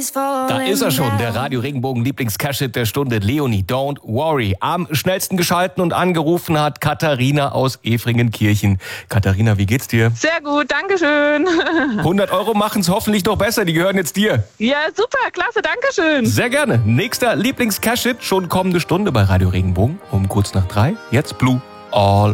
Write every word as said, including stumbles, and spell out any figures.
Da ist er schon, der Radio Regenbogen Lieblings-Cash-Hit der Stunde, Leonie, Don't Worry. Am schnellsten geschalten und angerufen hat Katharina aus Efringenkirchen. Katharina, wie geht's dir? Sehr gut, dankeschön. hundert Euro machen's hoffentlich noch besser, die gehören jetzt dir. Ja, super, klasse, dankeschön. Sehr gerne. Nächster Lieblings-Cash-Hit, schon kommende Stunde bei Radio Regenbogen um kurz nach drei. Jetzt Blue, All